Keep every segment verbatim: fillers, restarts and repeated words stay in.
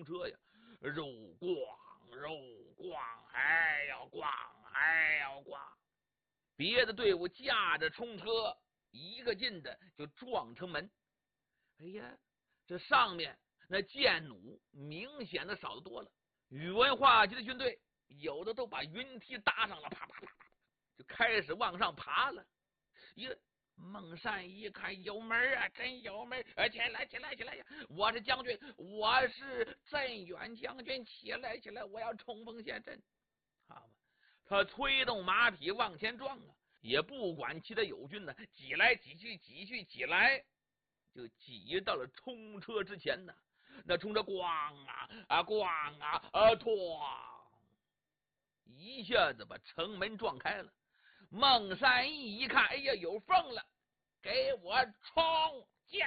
车呀，肉咣肉咣，还要咣还要咣。别的队伍驾着冲车，一个劲的就撞城门。哎呀，这上面那箭弩明显的少得多了。宇文化及的军队有的都把云梯搭上了，啪啪啪啪，就开始往上爬了。一个孟善一看有门啊，真有门！哎，起来起来起来呀！我是将军，我是镇远将军，起来起来！我要冲锋陷阵。好嘛，他催动马匹往前撞啊，也不管其他友军呢，挤来挤去，挤去挤来，就挤到了冲车之前呢。那冲车咣啊啊咣啊啊咣，一下子把城门撞开了。孟善义一看，哎呀，有缝了，给我冲驾！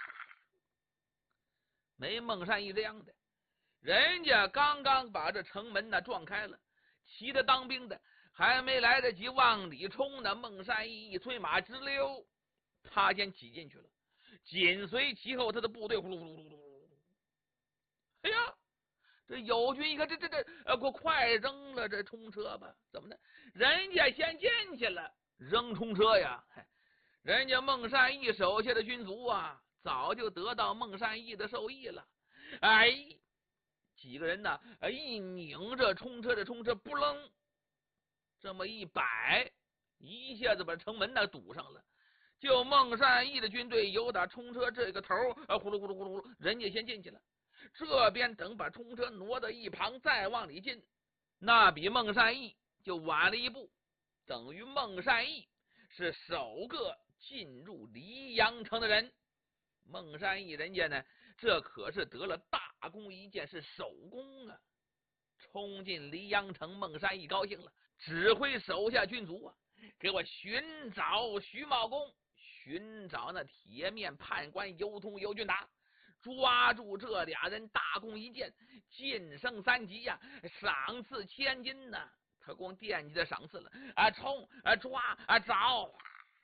没孟善义这样的，人家刚刚把这城门呢撞开了，骑着当兵的还没来得及往里冲呢，孟善义一催马直溜，他先挤进去了，紧随其后他的部队呼噜呼噜呼噜呼噜。哎呀，这友军一看，这这这呃，快快扔了这冲车吧！怎么的？人家先进去了，扔冲车呀！人家孟善义手下的军卒啊，早就得到孟善义的授意了。哎，几个人呢？一拧着冲车的冲车，扑棱，这么一摆，一下子把城门呢堵上了。就孟善义的军队由打冲车这个头，啊，呼噜呼噜呼噜呼噜，人家先进去了。这边等把冲车挪到一旁，再往里进，那比孟善义就晚了一步，等于孟善义是首个进入黎阳城的人。孟善义人家呢，这可是得了大功一件，是首功啊！冲进黎阳城，孟善义高兴了，指挥手下军卒啊，给我寻找徐茂公，寻找那铁面判官尤通尤俊达，抓住这俩人，大功一件，晋升三级呀、啊，赏赐千金呢、啊。他光惦记着赏赐了啊，冲啊抓啊找，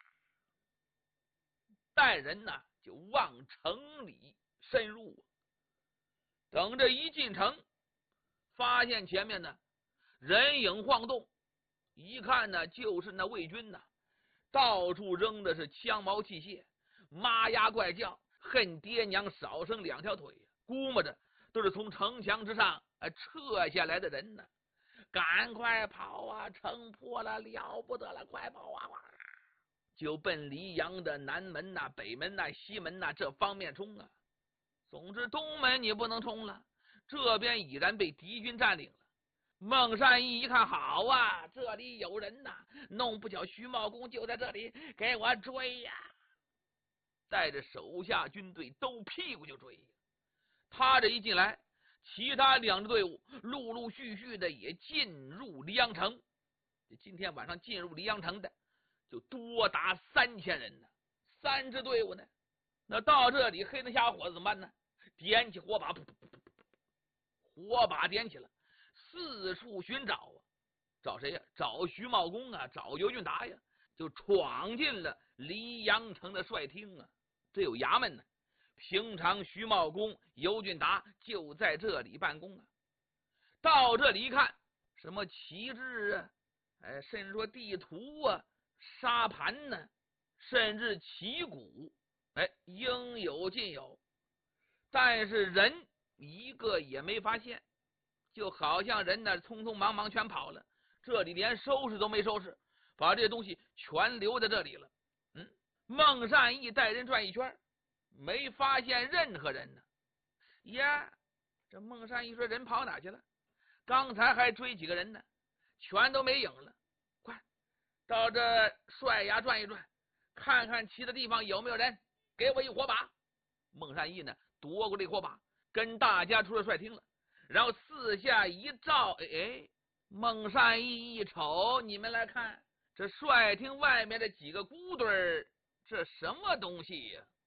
带人呢就往城里深入。等着一进城，发现前面呢人影晃动，一看呢就是那魏军呢，到处扔的是枪矛器械，妈呀怪叫，恨爹娘少生两条腿，估摸着都是从城墙之上撤下来的人呢。赶快跑啊，城破了，了不得了，快跑啊！就奔黎阳的南门呐、啊、北门呐、啊、西门呐、啊、这方面冲啊。总之东门你不能冲了，这边已然被敌军占领了。孟善义一看，好啊，这里有人呐，弄不巧徐茂公就在这里，给我追呀！带着手下军队都屁股就追。他这一进来，其他两支队伍陆陆续续的也进入黎阳城。今天晚上进入黎阳城的就多达三千人呢。三支队伍呢，那到这里黑灯瞎火怎么办呢？点起火把，噗噗噗噗火把点起了，四处寻找啊，找谁呀？找徐茂公啊，找尤俊达呀，就闯进了黎阳城的帅厅啊。这有衙门呢，平常徐茂公、尤俊达就在这里办公啊。到这里一看，什么旗帜啊，哎，甚至说地图啊、沙盘呢，甚至旗鼓，哎，应有尽有。但是人一个也没发现，就好像人呢匆匆忙忙全跑了，这里连收拾都没收拾，把这些东西全留在这里了。嗯，孟善义带人转一圈，没发现任何人呢。呀，这孟善义说人跑哪去了？刚才还追几个人呢，全都没影了。快到这帅衙转一转，看看其他地方有没有人，给我一火把。孟善义呢夺过这火把，跟大家出了帅厅了，然后四下一照，哎，孟善义一瞅，你们来看这帅厅外面的几个孤堆，这什么东西呀、啊？